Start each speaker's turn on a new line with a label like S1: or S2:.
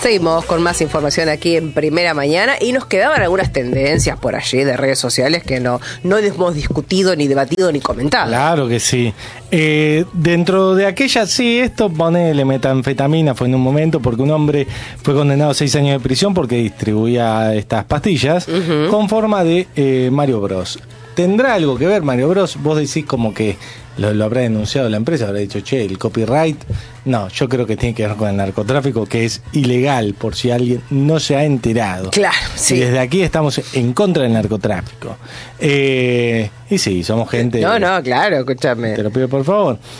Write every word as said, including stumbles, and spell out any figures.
S1: Seguimos con más información aquí en Primera Mañana y nos quedaban algunas tendencias por allí de redes sociales que no, no hemos discutido, ni debatido, ni comentado.
S2: Claro que sí. Eh, dentro de aquella, sí, esto ponele metanfetamina, fue en un momento porque un hombre fue condenado a seis años de prisión porque distribuía estas pastillas uh-huh. con forma de eh, Mario Bros. ¿Tendrá algo que ver Mario Bros? Vos decís como que lo, lo habrá denunciado la empresa, habrá dicho, che, el copyright. No, yo creo que tiene que ver con el narcotráfico, que es ilegal, por si alguien no se ha enterado.
S1: Claro, sí.
S2: Y desde aquí estamos en contra del narcotráfico. Eh, y sí, somos gente...
S1: No, no, claro, escúchame.
S2: Te lo pido por favor.